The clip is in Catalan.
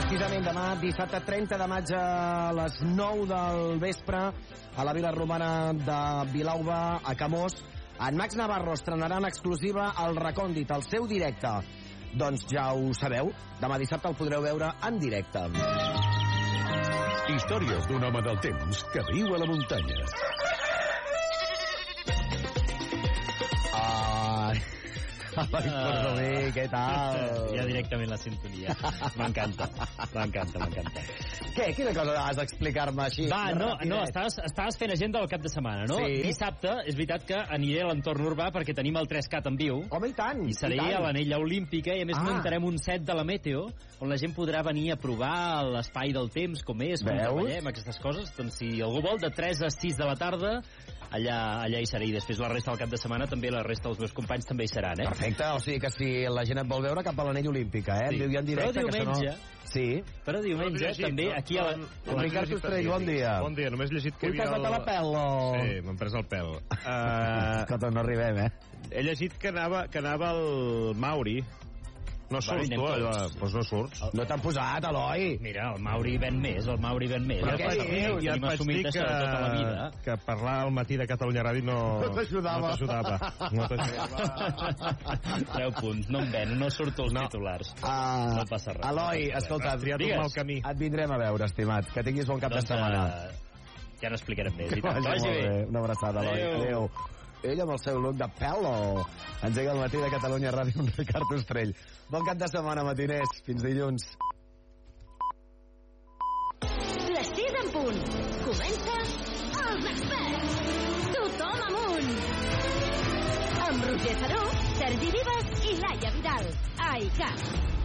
Precisament demà, dissabte 30 de maig a les 9 del vespre, a la Vila Romana de Vilauba, a Camós, en Max Navarro estrenarà en exclusiva el Recòndit, el seu directe. Doncs ja ho sabeu, demà dissabte el podreu veure en directe. Històries d'un home del temps que viu a la muntanya. Ai, Cordobí, què tal? Ja directament la sintonia. M'encanta. Què? Quina cosa has d'explicar-me així? Va, no, estaves fent agenda del cap de setmana, no? Sí. Dissabte, és veritat que aniré a l'entorn urbà perquè tenim el 3CAT en viu. Home, i tant! I seré a l'anella olímpica i a més muntarem un set de la Meteo on la gent podrà venir a provar l'espai del temps, com és, com treballem, aquestes coses. Doncs si algú vol, de 3 a 6 de la tarda, allà hi seré. I després la resta del cap de setmana també la resta dels meus companys també hi seran, eh? Perfecte, o sigui que si la gent et vol veure, cap a l'anella olímpica, eh? Sí. Diu, en directe, però diumenge... Sí. Però diumenge també aquí a la... Ricard Ostrell, bon dia. Bon dia, només he llegit que hi havia... Ui, la pèl, o... Sí, m'han pres el pèl. Escolta, no arribem, eh? He llegit que anava el Mauri. No surts, tu, allò, doncs no surts. No t'han posat, Eloi. Mira, el Mauri ven més. Però què dius? Ja et vaig dir tota la vida. que parlar al matí de Catalunya Ràdio no t'ajudava. No t'ajudava. 10 punts, no em ven, no surto als titulars. No passa res. Eloi, escolta, triat un mal camí. Et vindrem a veure, estimat. Que tinguis bon cap de setmana. Ja no explicarem més. Que vagi bé. Una abraçada, Eloi. Adéu. Ell amb el seu look de pèl engega el matí de Catalunya Ràdio amb Ricard Ostrell. Bon cap de setmana, matiners. Fins dilluns. Les 6 en punt. Comença Els Experts. Tothom amunt. Amb Roger Saró, Sergi Vives i Laia Vidal. A ICAT.